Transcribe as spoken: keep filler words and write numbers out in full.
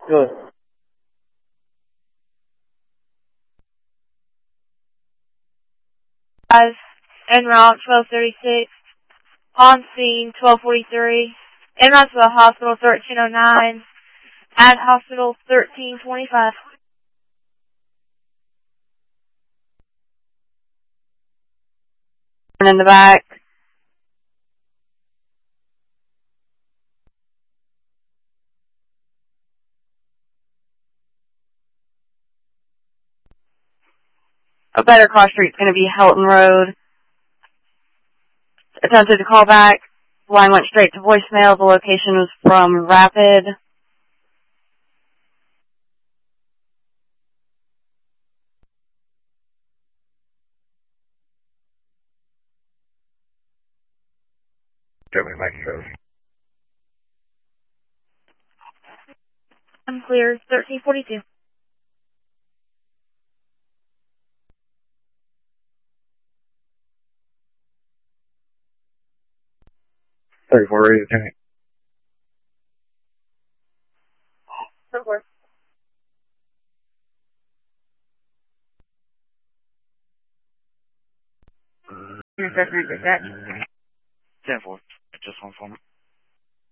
Good. Five, en route twelve thirty-six, on scene twelve forty-three, en route to the hospital thirteen oh nine, at hospital thirteen twenty-five. In the back. A better cross street's going to be Helton Road. Attempted to call back. Line went straight to voicemail. The location was from Rapid. I'm clear, thirteen forty-two. thirty-four ready to tank. Of course. ten four. Just one for me.